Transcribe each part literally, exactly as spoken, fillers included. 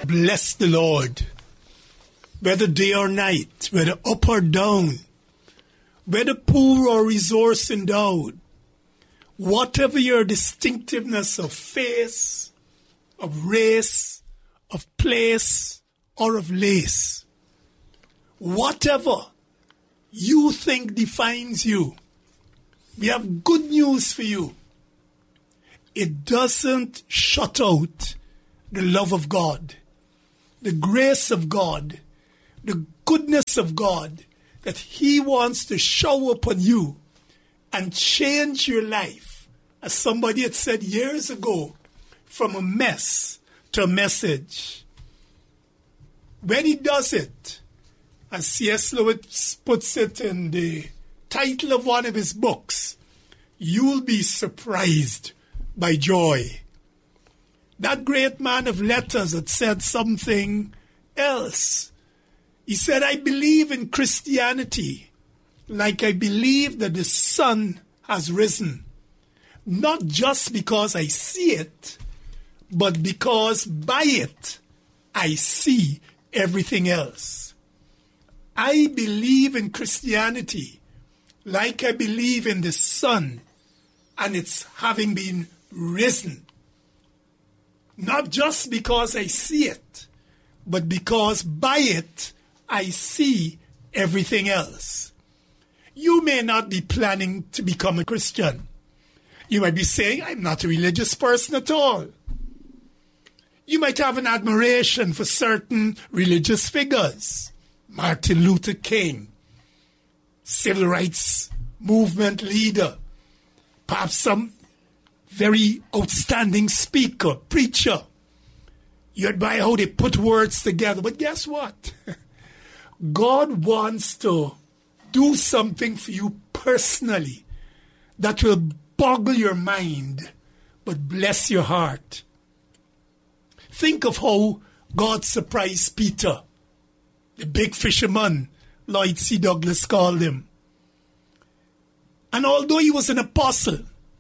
Bless the Lord. Whether day or night, whether up or down, whether poor or resource endowed, whatever your distinctiveness of face, of race, of place, or of lace, whatever you think defines you, we have good news for you. It doesn't shut out the love of God, the grace of God, the goodness of God that He wants to shower upon you and change your life. As somebody had said years ago, from a mess to a message. When He does it, as C S Lewis puts it in the title of one of his books, you'll be surprised by joy. That great man of letters had said something else. He said, I believe in Christianity like I believe that the sun has risen. Not just because I see it, but because by it I see everything else. I believe in Christianity like I believe in the sun and its having been risen. Not just because I see it, but because by it I see everything else. You may not be planning to become a Christian. You might be saying, I'm not a religious person at all. You might have an admiration for certain religious figures. Martin Luther King, civil rights movement leader, perhaps some very outstanding speaker, preacher. You admire how they put words together. But guess what? God wants to do something for you personally that will boggle your mind but bless your heart. Think of how God surprised Peter, the big fisherman, Lloyd C. Douglas called him. And although he was an apostle,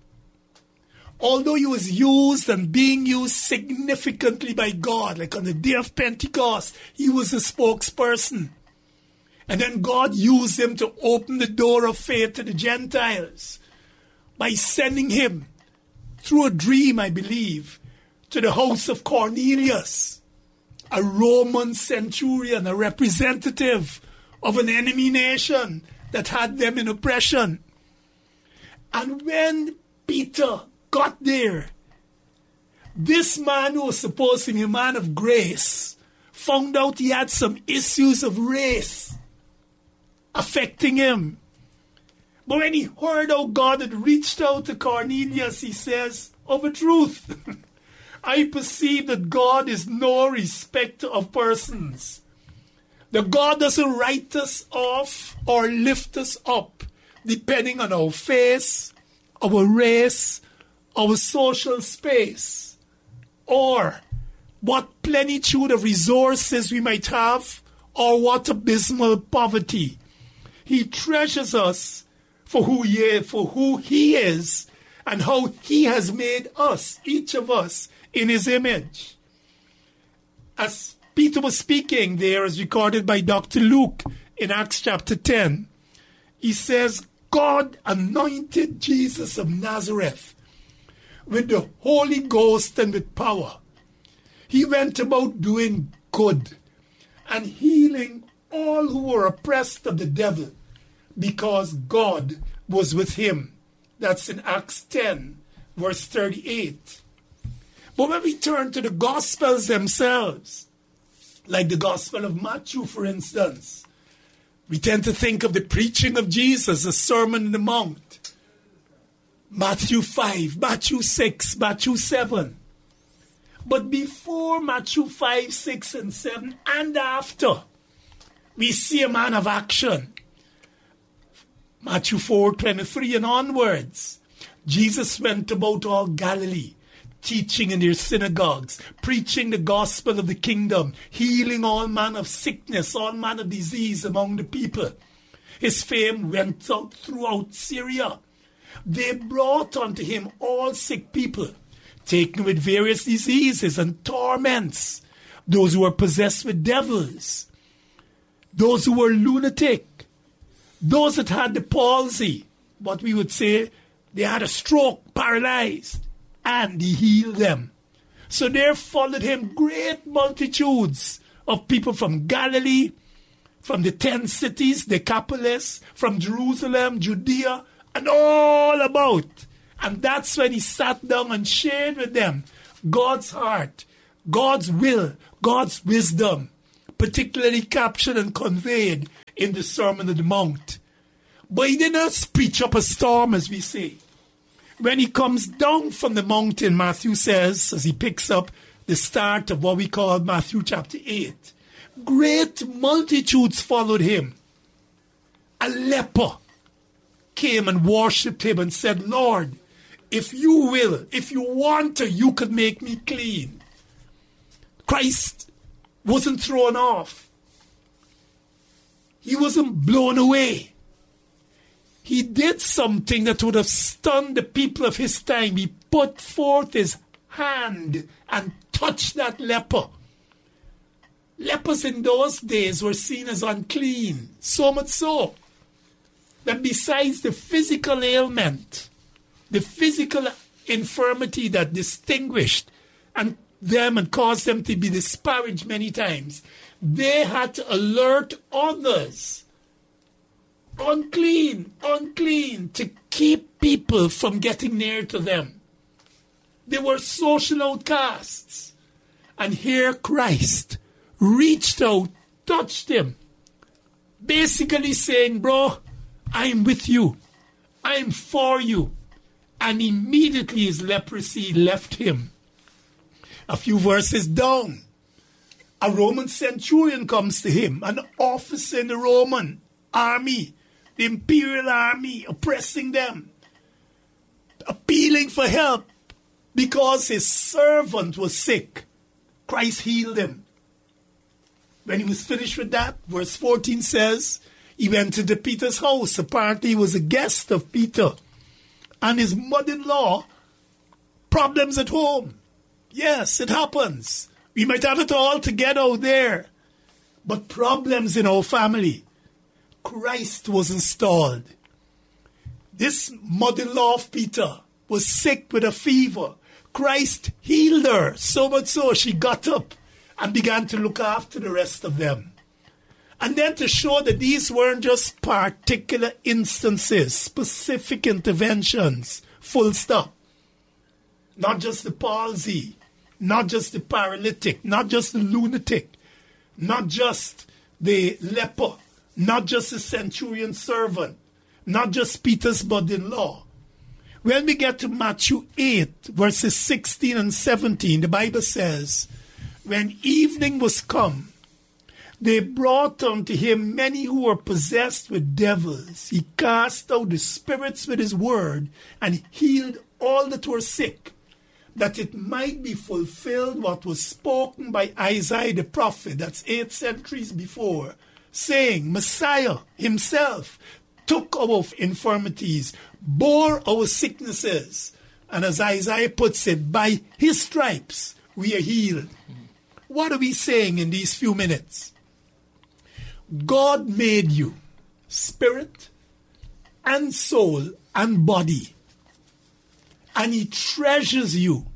although he was used and being used significantly by God, like on the day of Pentecost, he was a spokesperson. And then God used him to open the door of faith to the Gentiles by sending him through a dream, I believe, to the house of Cornelius, a Roman centurion, a representative of an enemy nation that had them in oppression. And when Peter got there, this man who was supposed to be a man of grace found out he had some issues of race affecting him. But when he heard how God had reached out to Cornelius, he says, of a truth, I perceive that God is no respecter of persons. That God doesn't write us off or lift us up depending on our face, our race, our social space, or what plenitude of resources we might have, or what abysmal poverty. He treasures us for who he is, for who he is, and how he has made us, each of us, in his image. As Peter was speaking there, as recorded by Doctor Luke in Acts chapter ten, he says, God anointed Jesus of Nazareth with the Holy Ghost and with power. He went about doing good and healing all who were oppressed of the devil, because God was with him. That's in Acts ten, verse thirty-eight. But when we turn to the Gospels themselves, like the Gospel of Matthew, for instance, we tend to think of the preaching of Jesus, the Sermon on the Mount. Matthew five, Matthew six, Matthew seven. But before Matthew five, six, and seven, and after, we see a man of action. Matthew four, twenty-three and onwards. Jesus went about all Galilee, teaching in their synagogues, preaching the gospel of the kingdom, healing all manner of sickness, all manner of disease among the people. His fame went out throughout Syria. They brought unto him all sick people, taken with various diseases and torments, those who were possessed with devils, those who were lunatic, those that had the palsy, what we would say, they had a stroke, paralyzed, and he healed them. So there followed him great multitudes of people from Galilee, from the ten cities, Decapolis, from Jerusalem, Judea, and all about. And that's when he sat down and shared with them God's heart, God's will, God's wisdom, particularly captured and conveyed in the Sermon on the Mount. But he did not preach up a storm, as we say. When he comes down from the mountain, Matthew says, as he picks up the start of what we call Matthew chapter eight, great multitudes followed him. A leper came and worshipped him and said, Lord, if you will, if you want to, you could make me clean. Christ wasn't thrown off. He wasn't blown away. He did something that would have stunned the people of his time. He put forth his hand and touched that leper. Lepers in those days were seen as unclean, so much so that besides the physical ailment, the physical infirmity that distinguished and them and caused them to be disparaged many times, they had to alert others. Unclean, unclean, to keep people from getting near to them. They were social outcasts. And here Christ reached out, touched him, basically saying, bro, I'm with you. I'm for you. And immediately his leprosy left him. A few verses down, a Roman centurion comes to him, an officer in the Roman army, the imperial army, oppressing them, appealing for help because his servant was sick. Christ healed him. When he was finished with that, verse fourteen says, he went to Peter's house. Apparently he was a guest of Peter. And his mother-in-law, problems at home. Yes, it happens. We might have it all together out there. But problems in our family. Christ was installed. This mother-in-law of Peter was sick with a fever. Christ healed her, so much so she got up and began to look after the rest of them. And then to show that these weren't just particular instances, specific interventions, full stop. Not just the palsy, not just the paralytic, not just the lunatic, not just the leper, not just the centurion servant, not just Peter's mother-in-law. When we get to Matthew eight, verses sixteen and seventeen, the Bible says, when evening was come, they brought unto him many who were possessed with devils. He cast out the spirits with his word and healed all that were sick, that it might be fulfilled what was spoken by Isaiah the prophet, that's eight centuries before, saying, Messiah himself took our infirmities, bore our sicknesses, and as Isaiah puts it, by his stripes we are healed. What are we saying in these few minutes? God made you spirit and soul and body, and he treasures you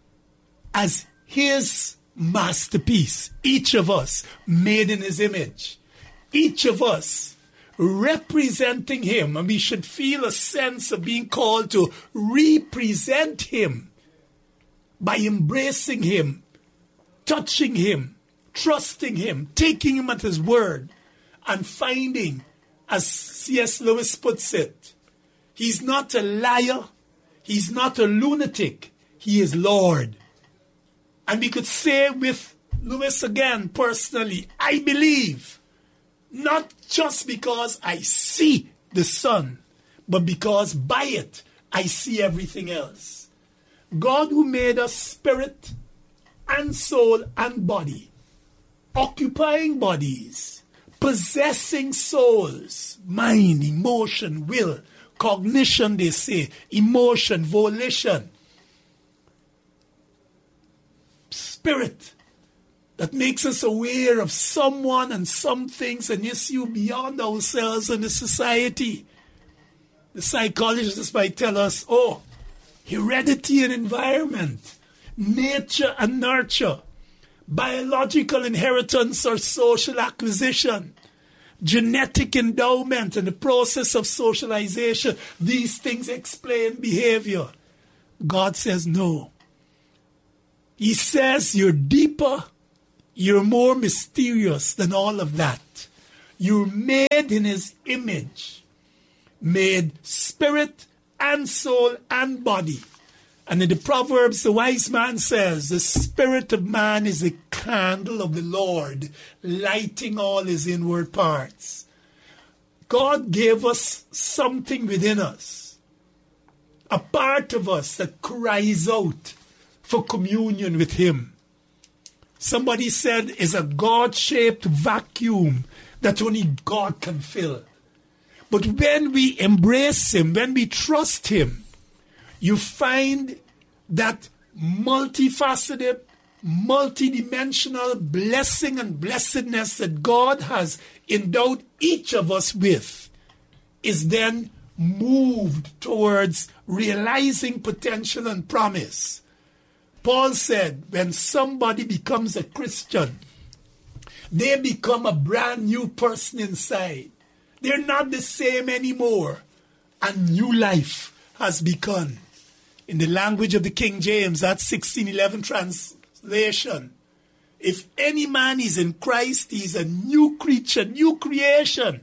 as his masterpiece. Each of us made in his image. Each of us representing him, and we should feel a sense of being called to represent him by embracing him, touching him, trusting him, taking him at his word, and finding, as C S Lewis puts it, he's not a liar, he's not a lunatic, he is Lord. And we could say with Lewis again personally, I believe, not just because I see the sun, but because by it I see everything else. God who made us spirit and soul and body, occupying bodies, possessing souls, mind, emotion, will, cognition, they say, emotion, volition, spirit, that makes us aware of someone and some things, an issue beyond ourselves and the society. The psychologists might tell us, oh, heredity and environment, nature and nurture, biological inheritance or social acquisition, genetic endowment and the process of socialization. These things explain behavior. God says no. He says you're deeper, you're more mysterious than all of that. You're made in his image, made spirit and soul and body. And in the Proverbs, the wise man says, the spirit of man is the candle of the Lord, lighting all his inward parts. God gave us something within us, a part of us that cries out for communion with him. Somebody said is a God-shaped vacuum that only God can fill. But when we embrace him, when we trust him, you find that multifaceted, multidimensional blessing and blessedness that God has endowed each of us with is then moved towards realizing potential and promise. Paul said, when somebody becomes a Christian, they become a brand new person inside. They're not the same anymore. A new life has begun. In the language of the King James, that sixteen eleven translation, if any man is in Christ, he is a new creature, new creation.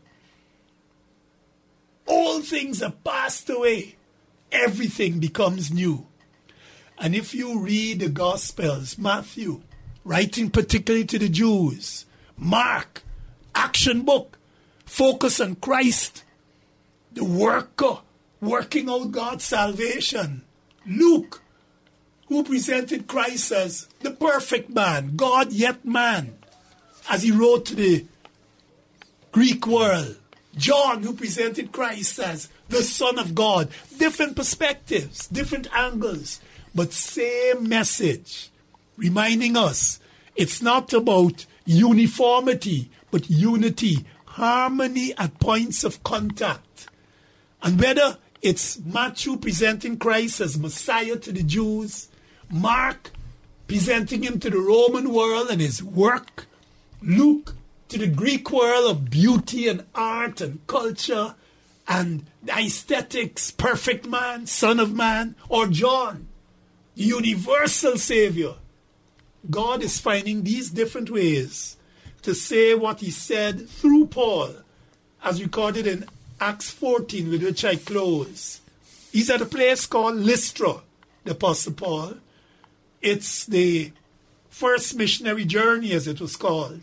All things are passed away. Everything becomes new. And if you read the Gospels, Matthew, writing particularly to the Jews, Mark, action book, focus on Christ, the worker, working out God's salvation. Luke, who presented Christ as the perfect man, God yet man, as he wrote to the Greek world. John, who presented Christ as the Son of God. Different perspectives, different angles, but same message, reminding us it's not about uniformity, but unity, harmony at points of contact. And whether it's Matthew presenting Christ as Messiah to the Jews, Mark presenting him to the Roman world and his work, Luke to the Greek world of beauty and art and culture and aesthetics, perfect man, son of man, or John, the universal Savior. God is finding these different ways to say what he said through Paul, as recorded in Acts fourteen, with which I close. He's at a place called Lystra, the Apostle Paul. It's the first missionary journey, as it was called.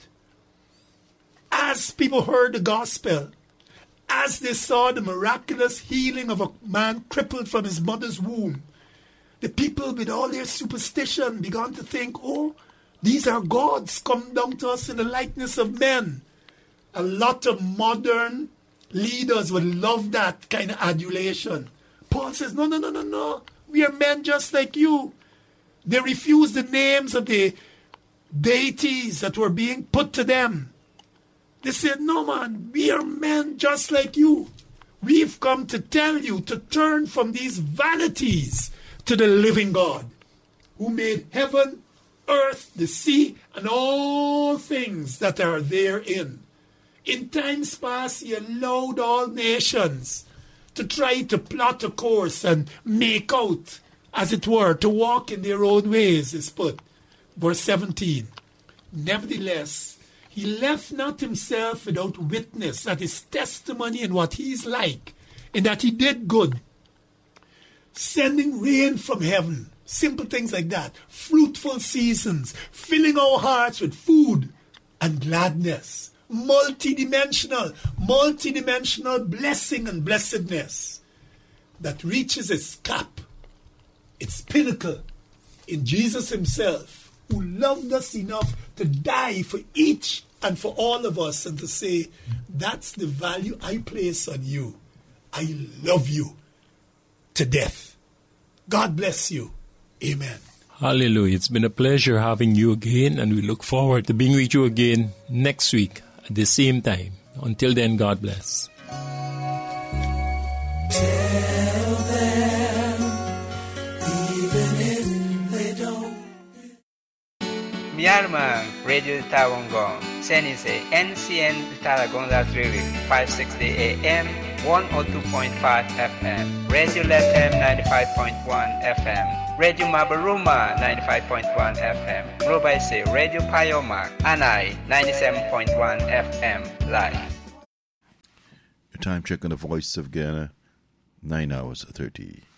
As people heard the gospel, as they saw the miraculous healing of a man crippled from his mother's womb, the people with all their superstition began to think, oh, these are gods come down to us in the likeness of men. A lot of modern leaders would love that kind of adulation. Paul says, no, no, no, no, no. We are men just like you. They refused the names of the deities that were being put to them. They said, no, man, we are men just like you. We've come to tell you to turn from these vanities to the living God, who made heaven, earth, the sea, and all things that are therein. In times past, he allowed all nations to try to plot a course and make out, as it were, to walk in their own ways, is put. Verse seventeen. Nevertheless, he left not himself without witness, that is testimony in what he is like, in that he did good, sending rain from heaven, simple things like that, fruitful seasons, filling our hearts with food and gladness, multidimensional, multidimensional blessing and blessedness that reaches its cap, its pinnacle in Jesus himself, who loved us enough to die for each and for all of us, and to say, that's the value I place on you. I love you to death. God bless you. Amen. Hallelujah. It's been a pleasure having you again, and we look forward to being with you again next week at the same time. Until then, God bless. Tell them, even if they don't. Myanmar Radio Tawangong, Senise N C N Taragonga Trili, five sixty A M, one oh two point five F M, Radio Lethem ninety-five point one F M, Radio Mabaruma ninety-five point one F M, Robaise Radio Payoma, Anai ninety-seven point one F M, live. Your time check on the Voice of Ghana, nine hours thirty.